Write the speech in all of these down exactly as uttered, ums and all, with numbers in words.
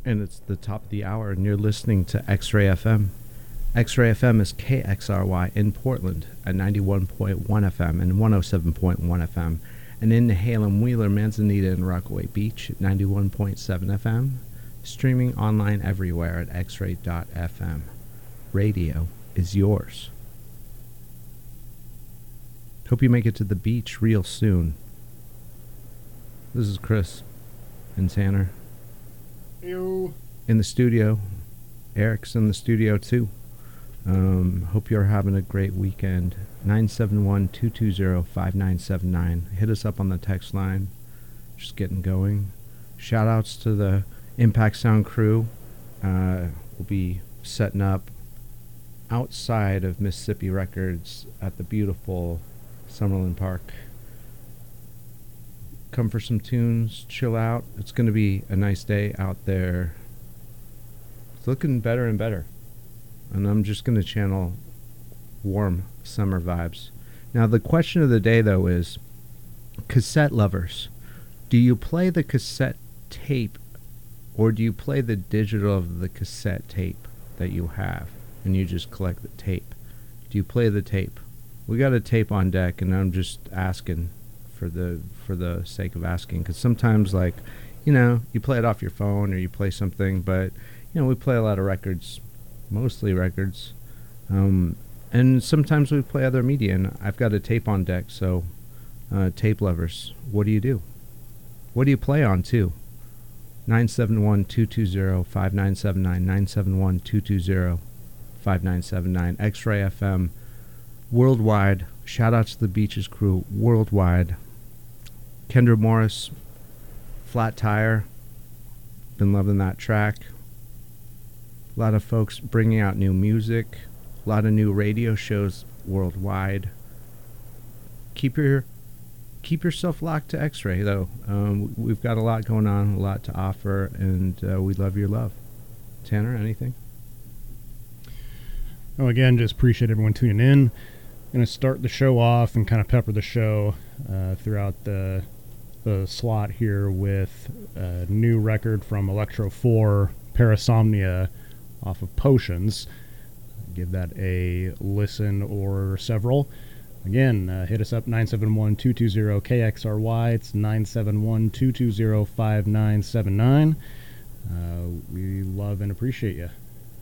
And it's the top of the hour, and you're listening to X-Ray F M. X-Ray F M is K X R Y in Portland at ninety-one point one F M and one oh seven point one F M, and in Halem, Wheeler, Manzanita, and Rockaway Beach at ninety-one point seven F M, streaming online everywhere at x ray dot f m. Radio is yours. Hope you make it to the beach real soon. This is Chris and Tanner. Ew. In the studio. Eric's in the studio too. Um, hope you're having a great weekend. nine seven one, two two zero, five nine seven nine. Hit us up on the text line. Just getting going. Shout outs to the Impact Sound crew. Uh, we'll be setting up outside of Mississippi Records at the beautiful Summerlin Park. Come for some tunes, chill out. It's going to be a nice day out there. It's looking better and better. And I'm just going to channel warm summer vibes. Now, the question of the day, though, is cassette lovers. Do you play the cassette tape, or do you play the digital of the cassette tape that you have, and you just collect the tape? Do you play the tape? We got a tape on deck, and I'm just asking for the for the sake of asking, because sometimes, like, you know, you play it off your phone or you play something, but, you know, we play a lot of records, mostly records, um, and sometimes we play other media, and I've got a tape on deck, so uh, tape lovers, what do you do? What do you play on, too? nine seven one, two two zero, five nine seven nine, nine seven one, two two zero, five nine seven nine, X-Ray F M, worldwide. Shout out to the Beaches crew, worldwide. Kendra Morris, Flat Tire, been loving that track. A lot of folks bringing out new music, a lot of new radio shows worldwide. Keep your keep yourself locked to X-Ray, though. Um, we've got a lot going on, a lot to offer, and uh, we love your love. Tanner, anything? Oh, again, just appreciate everyone tuning in. Going to start the show off and kind of pepper the show uh, throughout the the slot here with a new record from Electro four, Parasomnia, off of Potions. Give that a listen or several. Again, uh, hit us up, nine seven one, two two zero, K X R Y. It's nine seven one, two two zero, five nine seven nine. Uh, we love and appreciate you.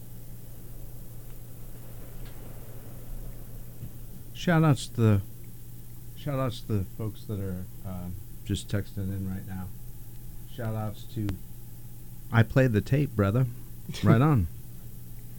Shout outs to the shout outs to the folks that are uh, just texting in right now. Shout outs to I played the tape, brother. Right on.